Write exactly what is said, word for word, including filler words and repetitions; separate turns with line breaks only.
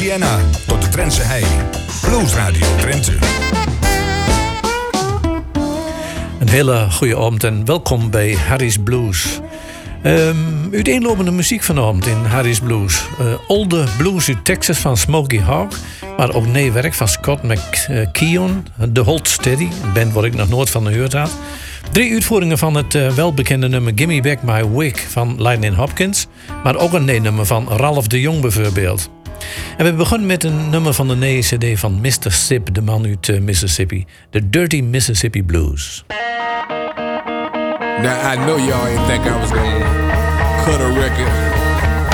Louisiana tot de Drentse hei. Blues Radio Drenthe.
Een hele goede avond en welkom bij Harry's Blues. Um, uiteenlopende muziek vanavond in Harry's Blues. Uh, olde blues uit Texas van Smokey Hawk, maar ook nieuw werk van Scott McKeown, The Hold Steady, een band waar ik nog nooit van gehoord had. Drie uitvoeringen van het uh, welbekende nummer Gimme Back My Wig van Lightning Hopkins, maar ook een nummer van Ralph de Jong bijvoorbeeld. En we begonnen met een nummer van de nieuwe cd van mister Sip, de man uit uh, Mississippi, The Dirty Mississippi Blues.
Now I know y'all ain't think I was gonna cut a record